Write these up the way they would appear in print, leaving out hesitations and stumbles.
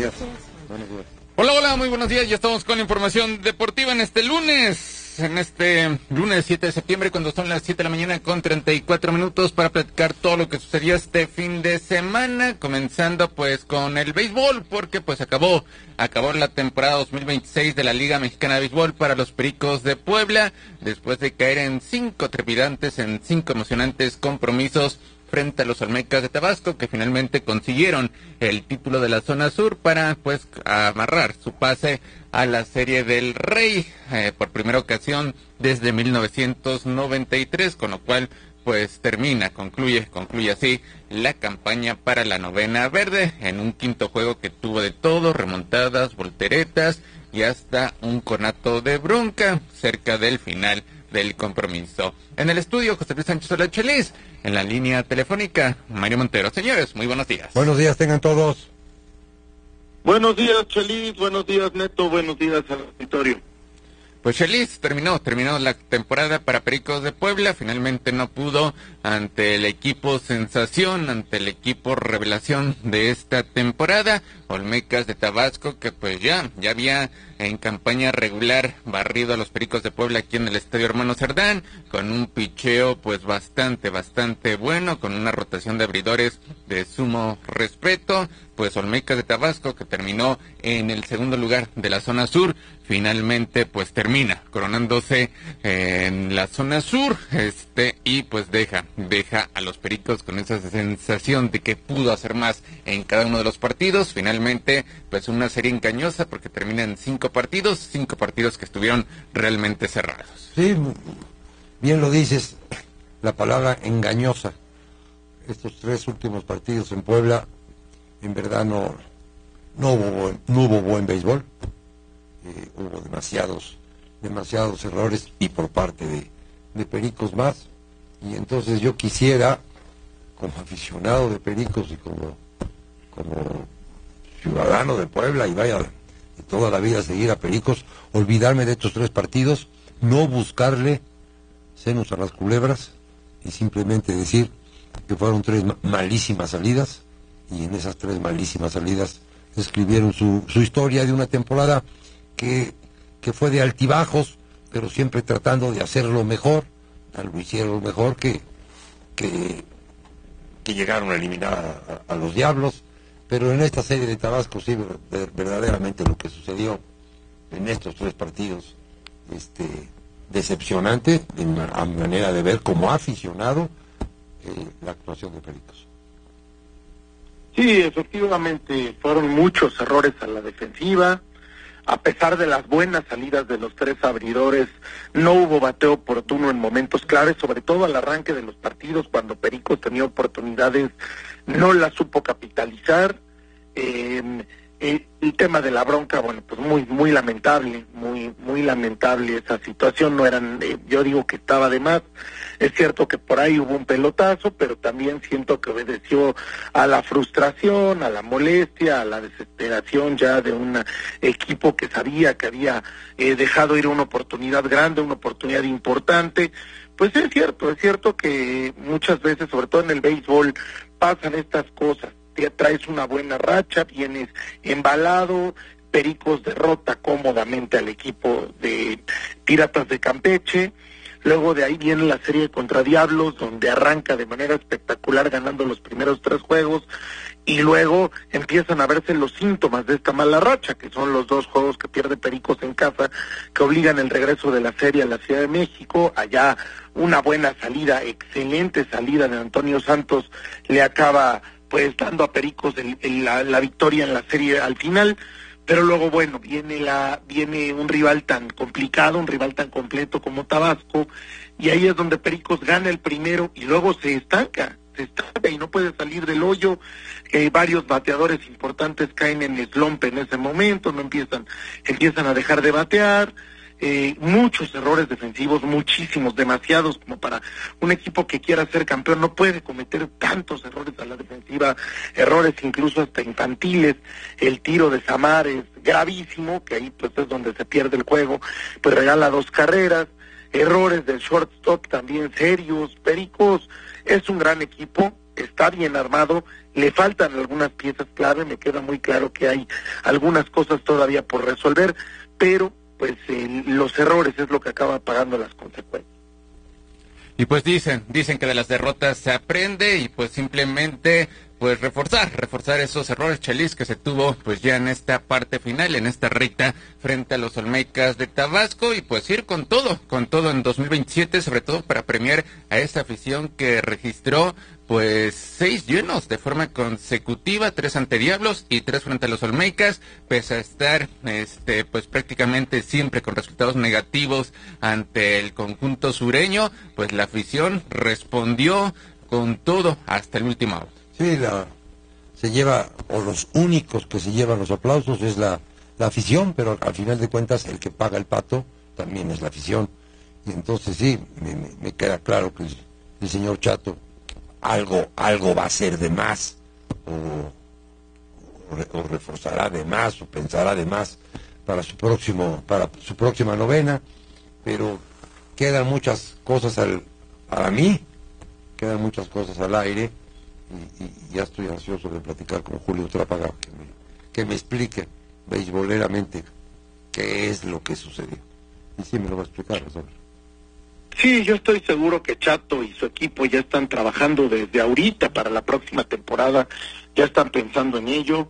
días. Buenos días. Hola, muy buenos días. Ya estamos con la información deportiva en este lunes 7 de septiembre, cuando son las 7 de la mañana con 34 minutos para platicar todo lo que sucedió este fin de semana, comenzando pues con el béisbol, porque pues acabó la temporada 2026 de la Liga Mexicana de Béisbol para los Pericos de Puebla, después de caer en 5 emocionantes compromisos frente a los Olmecas de Tabasco, que finalmente consiguieron el título de la zona sur para pues amarrar su pase a la Serie del Rey por primera ocasión desde 1993, con lo cual pues concluye así la campaña para la novena verde, en un quinto juego que tuvo de todo, remontadas, volteretas y hasta un conato de bronca cerca del final del compromiso. En el estudio, José Luis Sánchez Olachelis, en la línea telefónica, Mario Montero. Señores, muy buenos días. Buenos días, tengan todos. Buenos días, Chelis, buenos días, Neto, buenos días al auditorio. Pues Chelis, terminó la temporada para Pericos de Puebla, finalmente no pudo ante el equipo sensación, ante el equipo revelación de esta temporada, Olmecas de Tabasco, que pues ya había en campaña regular barrido a los Pericos de Puebla aquí en el Estadio Hermano Cerdán, con un picheo pues bastante bueno, con una rotación de abridores de sumo respeto. Pues Olmecas de Tabasco, que terminó en el segundo lugar de la zona sur, finalmente pues termina coronándose en la zona sur, y pues deja a los Pericos con esa sensación de que pudo hacer más en cada uno de los partidos. Finalmente pues una serie engañosa, porque termina en 5 partidos que estuvieron realmente cerrados. Sí, bien lo dices, la palabra engañosa. Estos 3 últimos partidos en Puebla, en verdad no hubo buen béisbol. Hubo demasiados errores, y por parte de Pericos más. Y entonces yo quisiera, como aficionado de Pericos y como ciudadano de Puebla, y vaya de toda la vida seguir a Pericos, olvidarme de estos 3 partidos, no buscarle senos a las culebras y simplemente decir que fueron 3 malísimas salidas, y en esas 3 malísimas salidas escribieron su historia de una temporada que fue de altibajos, pero siempre tratando de hacerlo mejor. Lo hicieron mejor que llegaron a eliminar a los Diablos. Pero en esta serie de Tabasco sí, verdaderamente lo que sucedió en estos 3 partidos, decepcionante a mi manera de ver como aficionado, la actuación de Pericos. Sí, efectivamente, fueron muchos errores a la defensiva. A pesar de las buenas salidas de los 3 abridores, no hubo bateo oportuno en momentos claves, sobre todo al arranque de los partidos, cuando Pericos tenía oportunidades, no las supo capitalizar. El tema de la bronca, bueno, pues muy lamentable, muy lamentable esa situación. No eran, yo digo que estaba de más. Es cierto que por ahí hubo un pelotazo, pero también siento que obedeció a la frustración, a la molestia, a la desesperación ya de un equipo que sabía que había dejado ir una oportunidad grande, una oportunidad importante. Pues es cierto que muchas veces, sobre todo en el béisbol, pasan estas cosas. Te traes una buena racha, vienes embalado. Pericos derrota cómodamente al equipo de Piratas de Campeche. Luego de ahí viene la serie contra Diablos, donde arranca de manera espectacular ganando los primeros 3 juegos, y luego empiezan a verse los síntomas de esta mala racha, que son los 2 juegos que pierde Pericos en casa, que obligan el regreso de la serie a la Ciudad de México. Allá una buena salida, excelente salida de Antonio Santos, le acaba pues dando a Pericos la victoria en la serie al final. Pero luego, bueno, viene un rival tan complicado, un rival tan completo como Tabasco, y ahí es donde Pericos gana el primero y luego se estanca y no puede salir del hoyo. Varios bateadores importantes caen en slump en ese momento, no empiezan a dejar de batear. Muchos errores defensivos, muchísimos, demasiados, como para un equipo que quiera ser campeón. No puede cometer tantos errores a la defensiva, errores incluso hasta infantiles. El tiro de Samar es gravísimo, que ahí pues es donde se pierde el juego, pues regala 2 carreras. Errores del shortstop también serios. Pericos es un gran equipo, está bien armado, le faltan algunas piezas clave, me queda muy claro que hay algunas cosas todavía por resolver, pero pues los errores es lo que acaba pagando las consecuencias. Y pues dicen que de las derrotas se aprende y pues simplemente pues reforzar esos errores, Chelis, que se tuvo pues ya en esta parte final, en esta recta frente a los Olmecas de Tabasco, y pues ir con todo en 2027, sobre todo para premiar a esa afición que registró pues 6 llenos de forma consecutiva, 3 ante Diablos y 3 frente a los Olmecas, pese a estar pues prácticamente siempre con resultados negativos ante el conjunto sureño, pues la afición respondió con todo hasta el último out. Sí, se lleva, o los únicos que se llevan los aplausos es la afición, pero al final de cuentas el que paga el pato también es la afición. Y entonces sí, me queda claro que el señor Chato algo va a hacer de más, o reforzará de más, o pensará de más para su próxima novena, pero quedan muchas cosas para mí, quedan muchas cosas al aire. Y ya estoy ansioso de platicar con Julio Trápaga, que me explique beisboleramente qué es lo que sucedió. Y sí me lo va a explicar, ¿sabes? Sí, yo estoy seguro que Chato y su equipo ya están trabajando desde ahorita para la próxima temporada, ya están pensando en ello,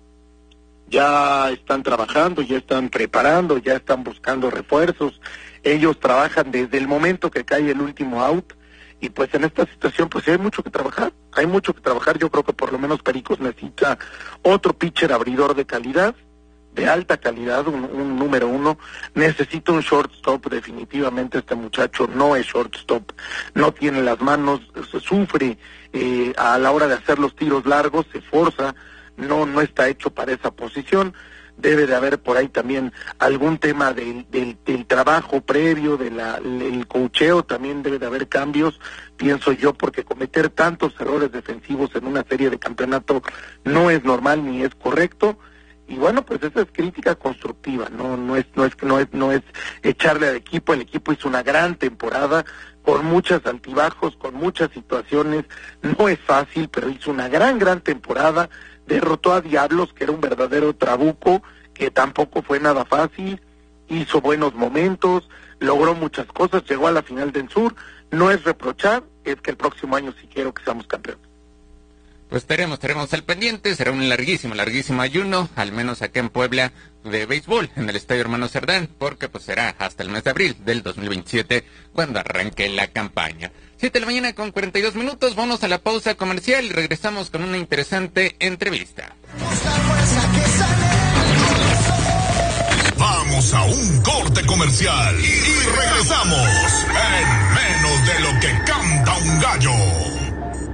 ya están trabajando, ya están preparando, ya están buscando refuerzos. Ellos trabajan desde el momento que cae el último out. Y pues en esta situación pues hay mucho que trabajar, yo creo que por lo menos Pericos necesita otro pitcher abridor de calidad, de alta calidad, un número 1, necesita un shortstop, definitivamente este muchacho no es shortstop, no tiene las manos, sufre a la hora de hacer los tiros largos, se forza, no está hecho para esa posición. Debe de haber por ahí también algún tema del trabajo previo, el coacheo, también debe de haber cambios, pienso yo, porque cometer tantos errores defensivos en una serie de campeonato no es normal ni es correcto. Y bueno, pues esa es crítica constructiva, no es echarle al equipo. El equipo hizo una gran temporada, con muchos altibajos, con muchas situaciones, no es fácil, pero hizo una gran temporada. Derrotó a Diablos, que era un verdadero trabuco, que tampoco fue nada fácil, hizo buenos momentos, logró muchas cosas, llegó a la final del Sur. No es reprochar, es que el próximo año sí quiero que seamos campeones. Pues estaremos al pendiente, será un larguísimo ayuno, al menos acá en Puebla, de béisbol, en el Estadio Hermano Cerdán, porque pues será hasta el mes de abril del 2027 cuando arranque la campaña. 7 de la mañana con 42 minutos, vamos a la pausa comercial y regresamos con una interesante entrevista. Vamos a un corte comercial y regresamos en